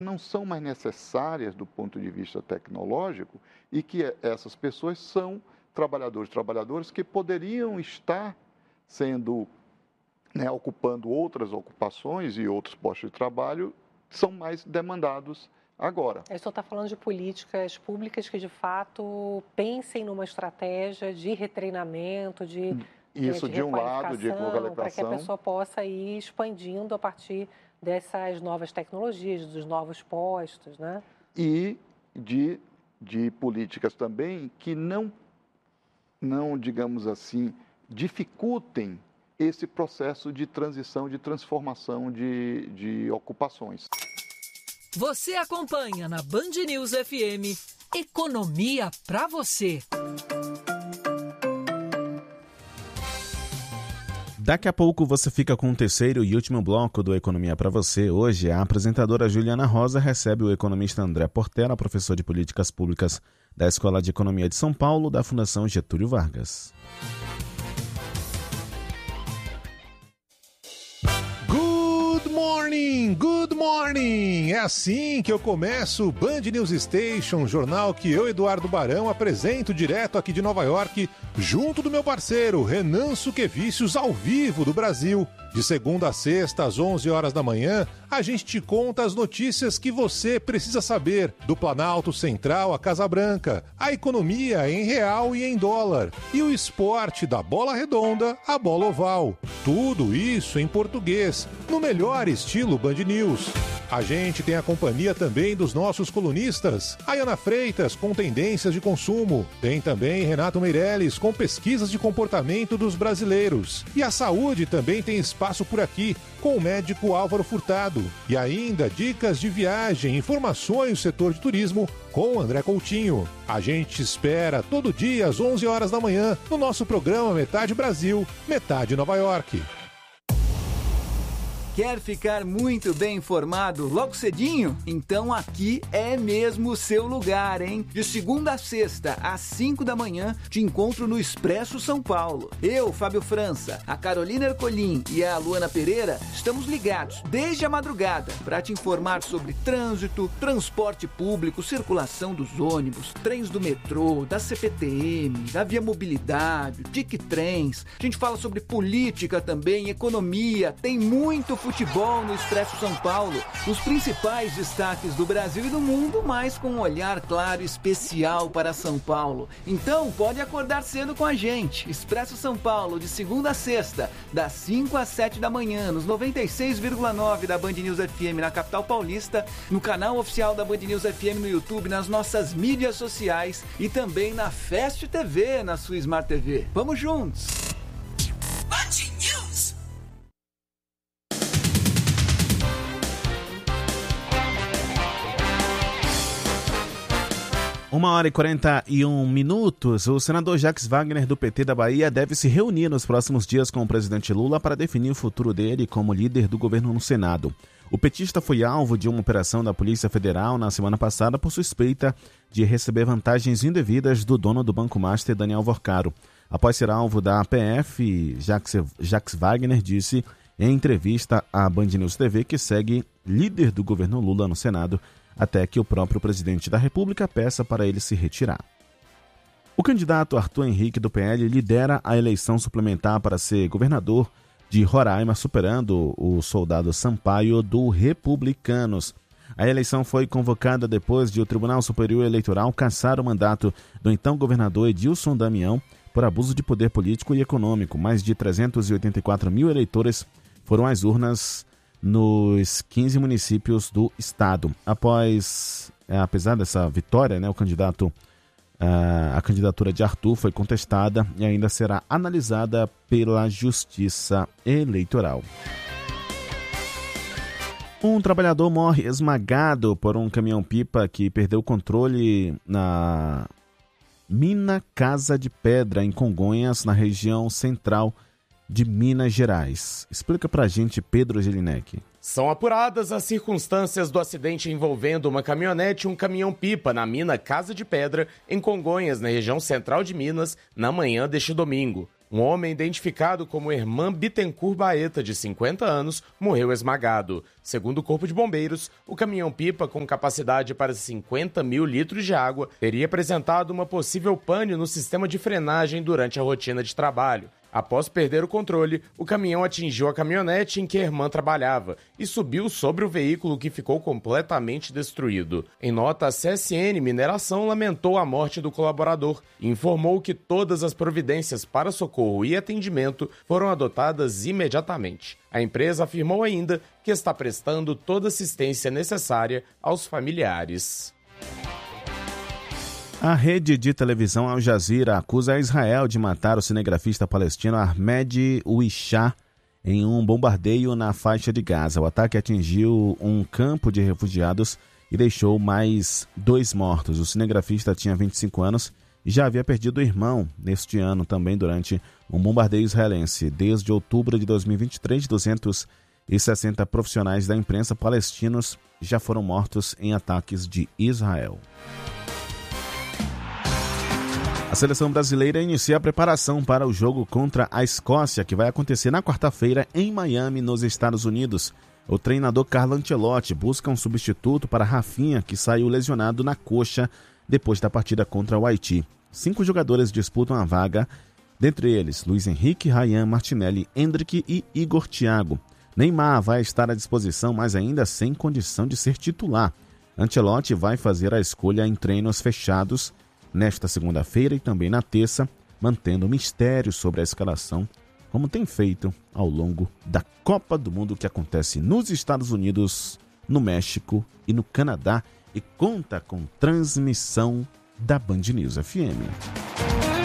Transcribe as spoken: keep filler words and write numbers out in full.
não são mais necessárias do ponto de vista tecnológico e que essas pessoas são trabalhadores trabalhadoras que poderiam estar sendo, né, ocupando outras ocupações e outros postos de trabalho, são mais demandados agora. O senhor está falando de políticas públicas que, de fato, pensem numa estratégia de retreinamento, de, Isso, de, de um lado, de requalificação, para que a pessoa possa ir expandindo a partir dessas novas tecnologias, dos novos postos, né? E de, de políticas também que não, não, digamos assim, dificultem esse processo de transição, de transformação de, de ocupações. Você acompanha na Band News F M Economia para você. Daqui a pouco você fica com o terceiro e último bloco do Economia para você. Hoje, a apresentadora Juliana Rosa recebe o economista André Portela, professor de Políticas Públicas da Escola de Economia de São Paulo, da Fundação Getúlio Vargas. Good morning, good morning! É assim que eu começo o Band News Station, jornal que eu, Eduardo Barão, apresento direto aqui de Nova York, junto do meu parceiro Renan Suquevicius, ao vivo do Brasil. De segunda a sexta, às onze horas da manhã, a gente te conta as notícias que você precisa saber do Planalto Central à Casa Branca, a economia em real e em dólar, e o esporte da bola redonda à bola oval. Tudo isso em português, no melhor estilo Band News. A gente tem a companhia também dos nossos colunistas, Ayana Freitas com tendências de consumo, tem também Renato Meirelles com pesquisas de comportamento dos brasileiros. E a saúde também tem espaço por aqui, com o médico Álvaro Furtado. E ainda dicas de viagem, informações do setor de turismo com André Coutinho. A gente espera todo dia às onze horas da manhã no nosso programa Metade Brasil, Metade Nova York. Quer ficar muito bem informado logo cedinho? Então aqui é mesmo o seu lugar, hein? De segunda a sexta, às cinco da manhã, te encontro no Expresso São Paulo. Eu, Fábio França, a Carolina Ercolim e a Luana Pereira estamos ligados desde a madrugada para te informar sobre trânsito, transporte público, circulação dos ônibus, trens do metrô, da C P T M, da Via Mobilidade, Dic-Trens. A gente fala sobre política também, economia, tem muito futebol no Expresso São Paulo, os principais destaques do Brasil e do mundo, mas com um olhar claro e especial para São Paulo. Então, pode acordar cedo com a gente. Expresso São Paulo, de segunda a sexta, das cinco às sete da manhã, nos noventa e seis vírgula nove da Band News F M na capital paulista, no canal oficial da Band News F M no YouTube, nas nossas mídias sociais e também na Fast T V, na sua Smart T V. Vamos juntos! Band News! Uma hora e quarenta e um minutos. O senador Jacques Wagner, do P T da Bahia, deve se reunir nos próximos dias com o presidente Lula para definir o futuro dele como líder do governo no Senado. O petista foi alvo de uma operação da Polícia Federal na semana passada por suspeita de receber vantagens indevidas do dono do Banco Master, Daniel Vorcaro. Após ser alvo da A P F, Jacques, Jacques Wagner disse em entrevista à Band News T V que segue líder do governo Lula no Senado, até que o próprio presidente da República peça para ele se retirar. O candidato Arthur Henrique, do P L, lidera a eleição suplementar para ser governador de Roraima, superando o soldado Sampaio, do Republicanos. A eleição foi convocada depois de o Tribunal Superior Eleitoral cassar o mandato do então governador Edilson Damião por abuso de poder político e econômico. Mais de trezentos e oitenta e quatro mil eleitores foram às urnas nos quinze municípios do estado. Após, é, apesar dessa vitória, né, o candidato, a, a candidatura de Arthur foi contestada e ainda será analisada pela Justiça Eleitoral. Um trabalhador morre esmagado por um caminhão-pipa que perdeu o controle na mina Casa de Pedra, em Congonhas, na região central de Minas Gerais. Explica pra gente, Pedro Gelinek. São apuradas as circunstâncias do acidente envolvendo uma caminhonete e um caminhão-pipa na mina Casa de Pedra, em Congonhas, na região central de Minas, na manhã deste domingo. Um homem identificado como Herman Bittencourt Baeta, de cinquenta anos, morreu esmagado. Segundo o Corpo de Bombeiros, o caminhão-pipa, com capacidade para cinquenta mil litros de água, teria apresentado uma possível pane no sistema de frenagem durante a rotina de trabalho. Após perder o controle, o caminhão atingiu a caminhonete em que a irmã trabalhava e subiu sobre o veículo, que ficou completamente destruído. Em nota, a C S N Mineração lamentou a morte do colaborador e informou que todas as providências para socorro e atendimento foram adotadas imediatamente. A empresa afirmou ainda que está prestando toda a assistência necessária aos familiares. A rede de televisão Al Jazeera acusa Israel de matar o cinegrafista palestino Ahmed Uishah em um bombardeio na faixa de Gaza. O ataque atingiu um campo de refugiados e deixou mais dois mortos. O cinegrafista tinha vinte e cinco anos e já havia perdido o irmão neste ano também durante um bombardeio israelense. Desde outubro de dois mil e vinte e três, duzentos e sessenta profissionais da imprensa palestinos já foram mortos em ataques de Israel. A seleção brasileira inicia a preparação para o jogo contra a Escócia, que vai acontecer na quarta-feira em Miami, nos Estados Unidos. O treinador Carlo Ancelotti busca um substituto para Rafinha, que saiu lesionado na coxa depois da partida contra o Haiti. Cinco jogadores disputam a vaga, dentre eles Luiz Henrique, Ryan, Martinelli, Endrick e Igor Thiago. Neymar vai estar à disposição, mas ainda sem condição de ser titular. Ancelotti vai fazer a escolha em treinos fechados nesta segunda-feira e também na terça, mantendo o mistério sobre a escalação, como tem feito ao longo da Copa do Mundo, que acontece nos Estados Unidos, no México e no Canadá, e conta com transmissão da Band News F M.